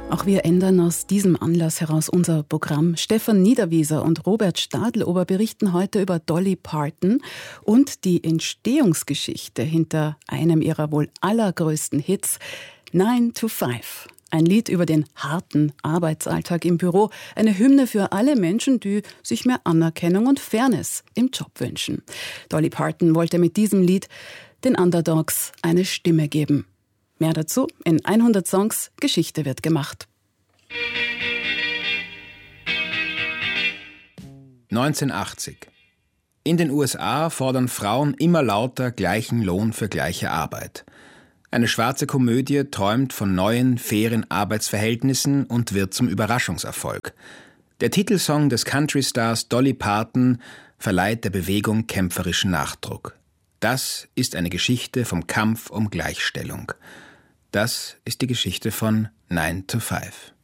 Auch wir ändern aus diesem Anlass heraus unser Programm. Stefan Niederwieser und Robert Stadlober berichten heute über Dolly Parton und die Entstehungsgeschichte hinter einem ihrer wohl allergrößten Hits, 9 to 5. Ein Lied über den harten Arbeitsalltag im Büro, eine Hymne für alle Menschen, die sich mehr Anerkennung und Fairness im Job wünschen. Dolly Parton wollte mit diesem Lied den Underdogs eine Stimme geben. Mehr dazu in 100 Songs, Geschichte wird gemacht. 1980. In den USA fordern Frauen immer lauter gleichen Lohn für gleiche Arbeit. Eine schwarze Komödie träumt von neuen, fairen Arbeitsverhältnissen und wird zum Überraschungserfolg. Der Titelsong des Country-Stars Dolly Parton verleiht der Bewegung kämpferischen Nachdruck. Das ist eine Geschichte vom Kampf um Gleichstellung. Das ist die Geschichte von 9 to 5.